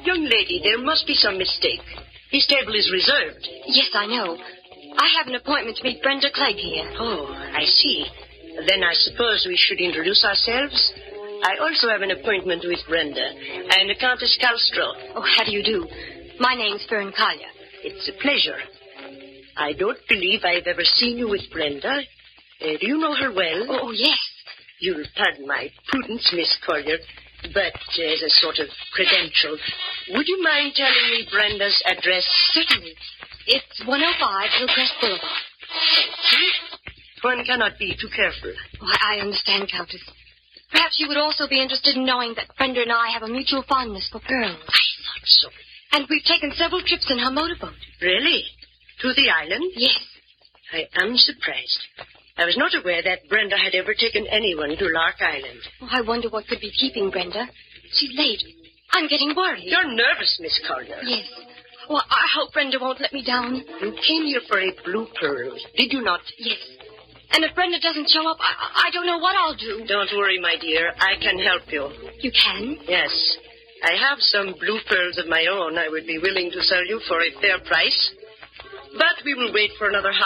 Young lady, there must be some mistake. His table is reserved. Yes, I know. I have an appointment to meet Brenda Clegg here. Oh, I see. Then I suppose we should introduce ourselves. I also have an appointment with Brenda. I'm the Countess Calstro. Oh, how do you do? My name's Fern Collier. It's a pleasure. I don't believe I've ever seen you with Brenda. Do you know her well? Oh, yes. You'll pardon my prudence, Miss Collier, but as a sort of credential, would you mind telling me Brenda's address? Certainly. It's 105 Hillcrest Boulevard. Thank you. One cannot be too careful. Oh, I understand, Countess. Perhaps you would also be interested in knowing that Brenda and I have a mutual fondness for pearls. I thought so. And we've taken several trips in her motorboat. Really? To the island? Yes. I am surprised. I was not aware that Brenda had ever taken anyone to Lark Island. Oh, I wonder what could be keeping Brenda. She's late. I'm getting worried. You're nervous, Miss Collier. Yes. Well, I hope Brenda won't let me down. You came here for a blue pearl, did you not? Yes. And if Brenda doesn't show up, I don't know what I'll do. Don't worry, my dear. I can help you. You can? Yes. I have some blue pearls of my own I would be willing to sell you for a fair price. But we will wait for another